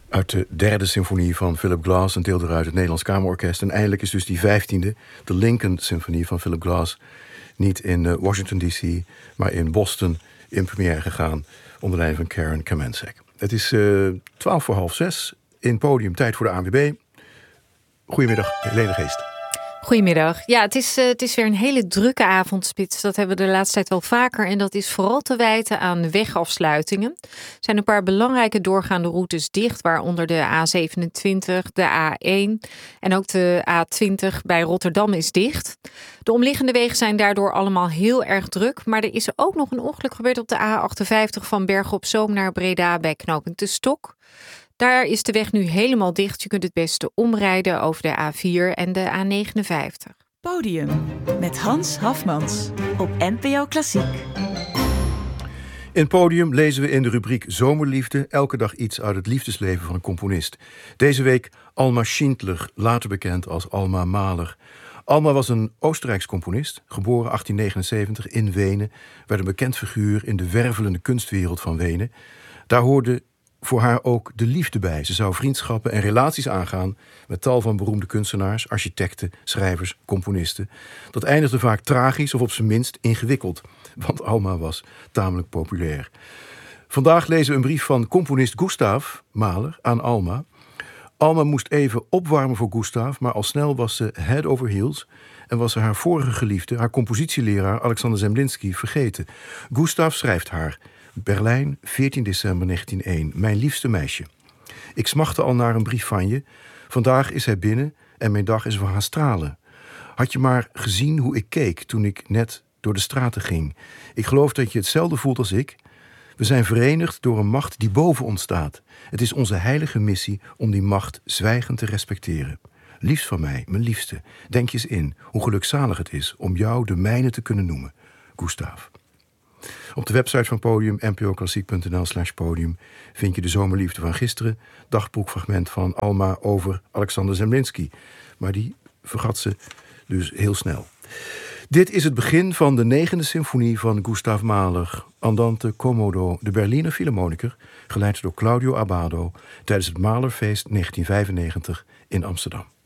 Uit de derde symfonie van Philip Glass, een deel eruit het Nederlands Kamerorkest. En eindelijk is dus die 15e, de Lincoln Symfonie van Philip Glass, niet in Washington D.C., maar in Boston in première gegaan onder leiding van Karen Kamencek. Het is 5:45 in Podium, tijd voor de ANWB. Goedemiddag, Helene Geest. Goedemiddag. Ja, het is weer een hele drukke avondspits. Dat hebben we de laatste tijd wel vaker. En dat is vooral te wijten aan wegafsluitingen. Er zijn een paar belangrijke doorgaande routes dicht, waaronder de A27, de A1 en ook de A20 bij Rotterdam is dicht. De omliggende wegen zijn daardoor allemaal heel erg druk. Maar er is ook nog een ongeluk gebeurd op de A58 van Bergen op Zoom naar Breda bij knooppunt De Stok. Daar is de weg nu helemaal dicht. Je kunt het beste omrijden over de A4 en de A59. Podium met Hans Hafmans op NPO Klassiek. In Podium lezen we in de rubriek Zomerliefde elke dag iets uit het liefdesleven van een componist. Deze week Alma Schindler, later bekend als Alma Mahler. Alma was een Oostenrijks componist, geboren 1879 in Wenen, werd een bekend figuur in de wervelende kunstwereld van Wenen. Daar hoorde voor haar ook de liefde bij. Ze zou vriendschappen en relaties aangaan met tal van beroemde kunstenaars, architecten, schrijvers, componisten. Dat eindigde vaak tragisch of op zijn minst ingewikkeld, want Alma was tamelijk populair. Vandaag lezen we een brief van componist Gustav Mahler aan Alma. Alma moest even opwarmen voor Gustav, maar al snel was ze head over heels en was ze haar vorige geliefde, haar compositieleraar Alexander Zemlinsky, vergeten. Gustav schrijft haar: Berlijn, 14 december 1901. Mijn liefste meisje. Ik smachtte al naar een brief van je. Vandaag is hij binnen en mijn dag is van gaan stralen. Had je maar gezien hoe ik keek toen ik net door de straten ging. Ik geloof dat je hetzelfde voelt als ik. We zijn verenigd door een macht die boven ons staat. Het is onze heilige missie om die macht zwijgend te respecteren. Liefst van mij, mijn liefste, denk je eens in hoe gelukzalig het is om jou de mijne te kunnen noemen. Gustav. Op de website van Podium, npoklassiek.nl/podium, vind je de zomerliefde van gisteren, dagboekfragment van Alma over Alexander Zemlinsky. Maar die vergat ze dus heel snel. Dit is het begin van de 9e symfonie van Gustav Mahler, Andante Commodo, de Berliner Philharmoniker, geleid door Claudio Abbado, tijdens het Mahlerfeest 1995 in Amsterdam.